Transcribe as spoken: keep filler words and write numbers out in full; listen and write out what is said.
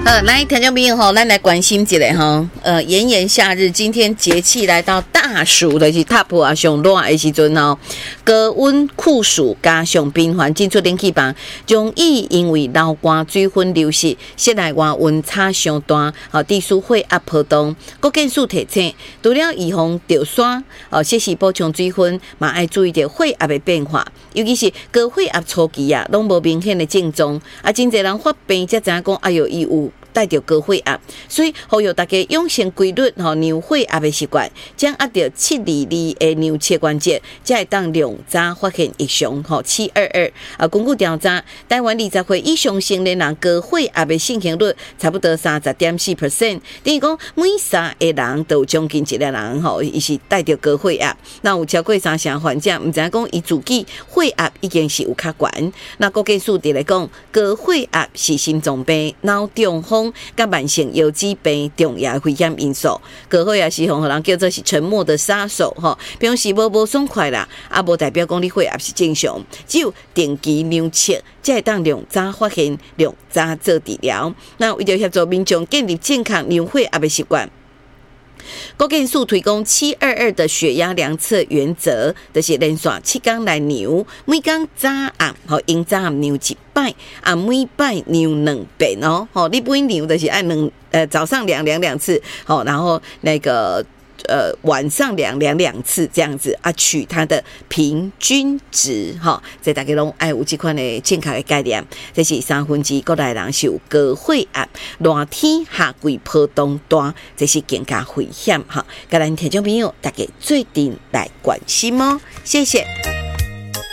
呃，来，听众朋友吼，咱来关心一下哈。呃，炎炎夏日，今天节气来到大暑的是 top 啊，上热的时阵哦，高温酷暑加上频繁进出冷气房，容易因为流汗、水分流失，室内外温差上大，好地水火压波动。国健署提醒，除了预防着霜，哦，适时补充水分，嘛爱注意着血压的变化，尤其是高血压初期啊，拢无明显的症状，啊，真侪人发病才知影讲，哎哟，伊有带着高血压，所以呼吁大家养成规律吼量血压的习惯，掌握着七二二的量测关节，才会当量早发现异常吼七二二啊。根据调查，台湾二十岁以上成年人高血压的盛行率差不多三十点四 percent， 等于讲每三个人都有将近一个人吼，伊是带着高血压。那有超过三成患者，唔知影讲伊自己血压已经是有较悬。那国健署伫来讲，高血压是心脏病、脑中风。甲慢性腰子病重要危险因素，高血压是互人叫做是沉默的杀手吼，平时无无爽快啦，啊无代表讲你血压是正常，只有定期量测，才会当量早发现、量早做治疗。那为了协助民众建立健康量血压的习惯。国健署提供七二二的血压量测原则，就是连续七天来量，每天早暗吼，用早暗量一摆，啊每摆量两遍哦，吼，你每量就是按两呃早上量量两次，吼，然后那个。呃，晚上量量两次这样子啊，取它的平均值哈，在大家拢爱有这款的健康的概念。这是三分之国内人是有高血压，热天下季波动大，这是更加危险哈。各位听众朋友，大家最近来关心哦，谢谢。